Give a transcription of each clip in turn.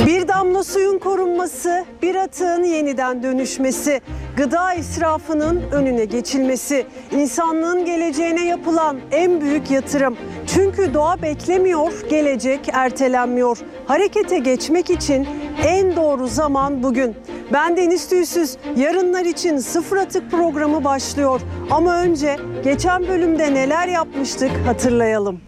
Bir damla suyun korunması, bir atığın yeniden dönüşmesi, gıda israfının önüne geçilmesi, insanlığın geleceğine yapılan en büyük yatırım. Çünkü doğa beklemiyor, gelecek ertelenmiyor. Harekete geçmek için en doğru zaman bugün. Ben Deniz Tüysüz, yarınlar için Sıfır Atık programı başlıyor. Ama önce geçen bölümde neler yapmıştık hatırlayalım.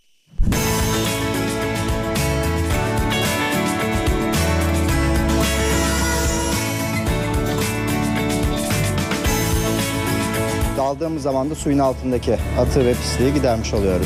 Daldığımız zaman da suyun altındaki atığı ve pisliği gidermiş oluyoruz.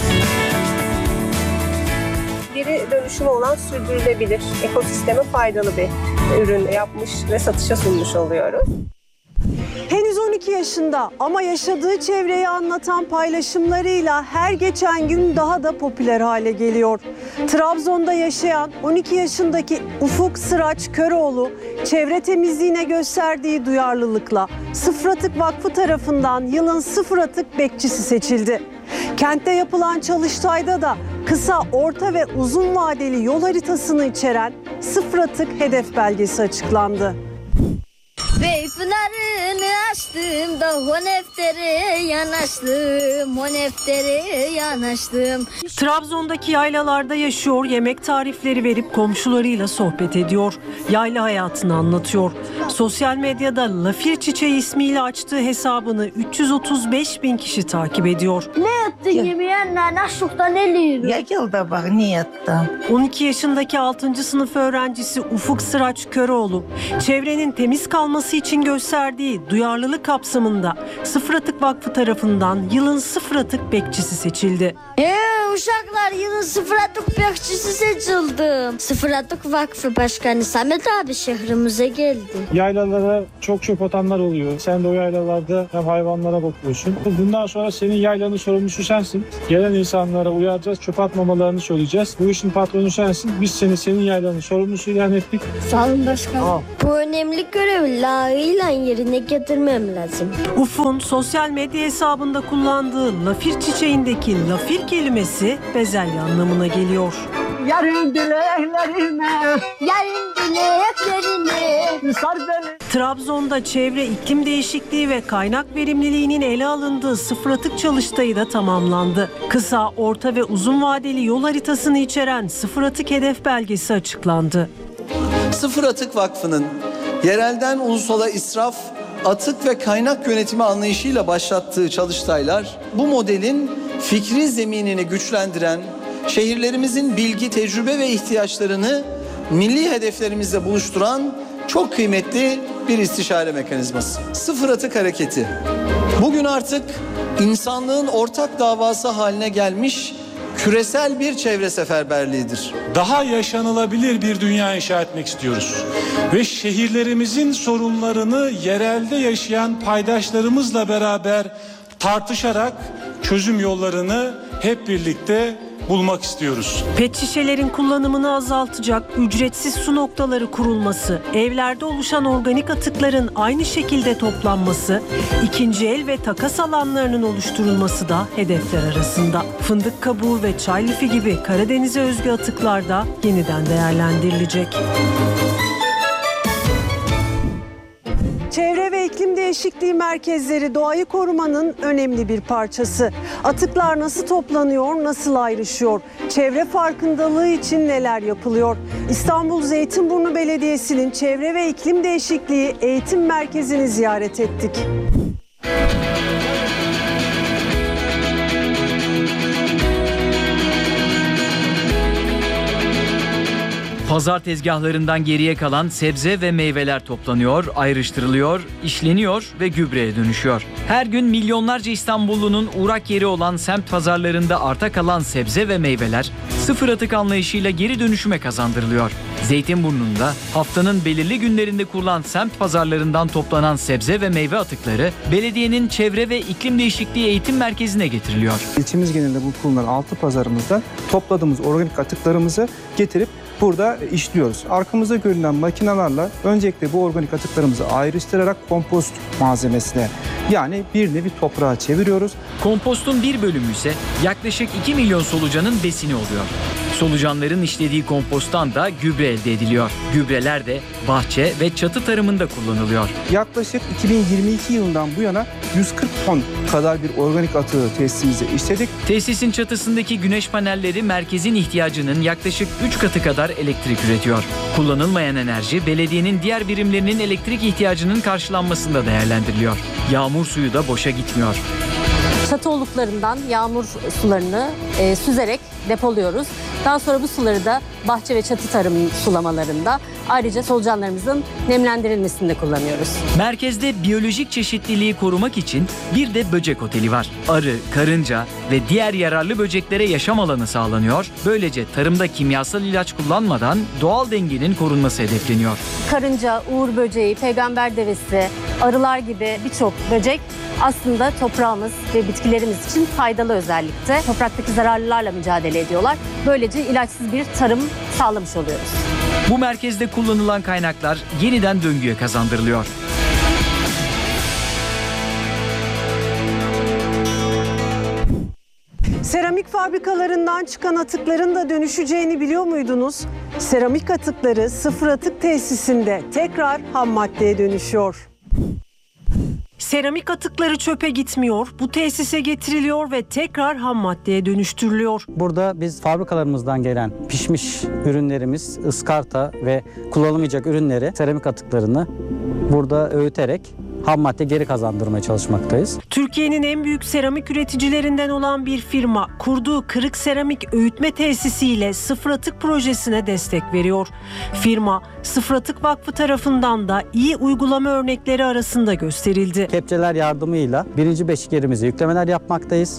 Geri dönüşümü olan sürdürülebilir, ekosisteme faydalı bir ürün yapmış ve satışa sunmuş oluyoruz. Henüz 12 yaşında ama yaşadığı çevreyi anlatan paylaşımlarıyla her geçen gün daha da popüler hale geliyor. Trabzon'da yaşayan 12 yaşındaki Ufuk Sıraç Köroğlu, çevre temizliğine gösterdiği duyarlılıkla Sıfır Atık Vakfı tarafından yılın Sıfır Atık bekçisi seçildi. Kentte yapılan çalıştayda da kısa, orta ve uzun vadeli yol haritasını içeren Sıfır Atık hedef belgesi açıklandı. Bey pınarını açtım da honeftere yanaştım, honeftere yanaştım. Trabzon'daki yaylalarda yaşıyor, yemek tarifleri verip komşularıyla sohbet ediyor. Yayla hayatını anlatıyor. Sosyal medyada Lafir Çiçeği ismiyle açtığı hesabını 335 bin kişi takip ediyor. Ne yaptın yemeğinle naşluktan ne yiyorum? Ya yılda bak niyetten. 12 yaşındaki 6. sınıf öğrencisi Ufuk Sıraç Köroğlu, çevrenin temiz kalması için gösterdiği duyarlılık kapsamında Sıfır Atık Vakfı tarafından yılın Sıfır Atık bekçisi seçildi. Uşaklar yılın Sıfır Atık bekçisi seçildim. Sıfır Atık Vakfı Başkanı Samet abi şehrimize geldi. Yaylalara çok çöp atanlar oluyor. Sen de o yaylalarda hem hayvanlara bakıyorsun. Bundan sonra senin yaylanın sorumlusu sensin. Gelen insanlara uyaracağız, çöp atmamalarını söyleyeceğiz. Bu işin patronu sensin. Biz seni senin yaylanın sorumlusu ilan ettik. Sağ olun başkanım. Bu önemli görevi layığıyla yerine getirmem lazım. Ufuk'un sosyal medya hesabında kullandığı Lafir Çiçeği'ndeki Lafir kelimesi bezelye anlamına geliyor. Yarın dileklerime, Yarın dileklerini. sar beni. Trabzon'da çevre, iklim değişikliği ve kaynak verimliliğinin ele alındığı Sıfır Atık çalıştayı da tamamlandı. Kısa, orta ve uzun vadeli yol haritasını içeren Sıfır Atık hedef belgesi açıklandı. Sıfır Atık Vakfı'nın yerelden ulusala israf, atık ve kaynak yönetimi anlayışıyla başlattığı çalıştaylar bu modelin fikri zeminini güçlendiren, şehirlerimizin bilgi, tecrübe ve ihtiyaçlarını milli hedeflerimizle buluşturan çok kıymetli bir istişare mekanizması. Sıfır Atık Hareketi bugün artık insanlığın ortak davası haline gelmiş küresel bir çevre seferberliğidir. Daha yaşanılabilir bir dünya inşa etmek istiyoruz. Ve şehirlerimizin sorunlarını yerelde yaşayan paydaşlarımızla beraber tartışarak çözüm yollarını hep birlikte bulmak istiyoruz. Pet şişelerin kullanımını azaltacak ücretsiz su noktaları kurulması, evlerde oluşan organik atıkların aynı şekilde toplanması, ikinci el ve takas alanlarının oluşturulması da hedefler arasında. Fındık kabuğu ve çay lifi gibi Karadeniz'e özgü atıklar da yeniden değerlendirilecek. Çevre ve iklim değişikliği merkezleri doğayı korumanın önemli bir parçası. Atıklar nasıl toplanıyor, nasıl ayrışıyor? Çevre farkındalığı için neler yapılıyor? İstanbul Zeytinburnu Belediyesi'nin Çevre ve İklim Değişikliği Eğitim Merkezi'ni ziyaret ettik. Pazar tezgahlarından geriye kalan sebze ve meyveler toplanıyor, ayrıştırılıyor, işleniyor ve gübreye dönüşüyor. Her gün milyonlarca İstanbullunun uğrak yeri olan semt pazarlarında arta kalan sebze ve meyveler sıfır atık anlayışıyla geri dönüşüme kazandırılıyor. Zeytinburnu'nda haftanın belirli günlerinde kurulan semt pazarlarından toplanan sebze ve meyve atıkları belediyenin Çevre ve İklim Değişikliği Eğitim Merkezi'ne getiriliyor. İlçemiz genelinde bulunan 6 pazarımızda topladığımız organik atıklarımızı getirip burada işliyoruz. Arkamızda görünen makinelerle öncelikle bu organik atıklarımızı ayrıştırarak kompost malzemesine, yani bir nevi toprağa çeviriyoruz. Kompostun bir bölümü ise yaklaşık 2 milyon solucanın besini oluyor. Solucanların işlediği komposttan da gübre elde ediliyor. Gübreler de bahçe ve çatı tarımında kullanılıyor. Yaklaşık 2022 yılından bu yana 140 ton kadar bir organik atığı tesisimize işledik. Tesisin çatısındaki güneş panelleri merkezin ihtiyacının yaklaşık 3 katı kadar elektrik üretiyor. Kullanılmayan enerji belediyenin diğer birimlerinin elektrik ihtiyacının karşılanmasında değerlendiriliyor. Yağmur suyu da boşa gitmiyor. Çatı oluklarından yağmur sularını süzerek depoluyoruz. Daha sonra bu suları da bahçe ve çatı tarım sulamalarında, ayrıca solucanlarımızın nemlendirilmesinde kullanıyoruz. Merkezde biyolojik çeşitliliği korumak için bir de böcek oteli var. Arı, karınca ve diğer yararlı böceklere yaşam alanı sağlanıyor. Böylece tarımda kimyasal ilaç kullanmadan doğal dengenin korunması hedefleniyor. Karınca, uğur böceği, peygamber devesi, arılar gibi birçok böcek aslında toprağımız ve bitkilerimiz için faydalı özellikte. Topraktaki zararlılarla mücadele ediyorlar. Böylece ilaçsız bir tarım sağlamış oluyoruz. Bu merkezde kullanılan kaynaklar yeniden döngüye kazandırılıyor. Seramik fabrikalarından çıkan atıkların da dönüşeceğini biliyor muydunuz? Seramik atıkları sıfır atık tesisinde tekrar ham maddeye dönüşüyor. Seramik atıkları çöpe gitmiyor, bu tesise getiriliyor ve tekrar ham maddeye dönüştürülüyor. Burada biz fabrikalarımızdan gelen pişmiş ürünlerimiz, ıskarta ve kullanılmayacak ürünleri, seramik atıklarını burada öğüterek ham madde geri kazandırmaya çalışmaktayız. Türkiye'nin en büyük seramik üreticilerinden olan bir firma kurduğu kırık seramik öğütme tesisiyle sıfır atık projesine destek veriyor. Firma Sıfır Atık Vakfı tarafından da iyi uygulama örnekleri arasında gösterildi. Kepçeler yardımıyla birinci beşik yerimize yüklemeler yapmaktayız.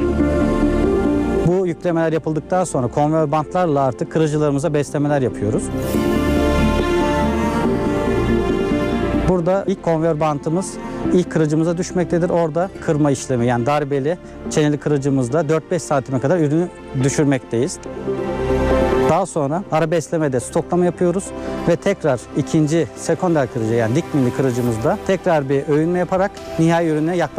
Bu yüklemeler yapıldıktan sonra konveyör bantlarla artık kırıcılarımıza beslemeler yapıyoruz. Burada ilk konveyör bantımız ilk kırıcımıza düşmektedir. Orada kırma işlemi, yani darbeli çeneli kırıcımızla 4-5 santime kadar ürünü düşürmekteyiz. Daha sonra ara beslemede stoklama yapıyoruz ve tekrar ikinci sekonder kırıcı, yani dik milli kırıcımızda tekrar bir öğünme yaparak nihai ürüne yaklaşıyoruz.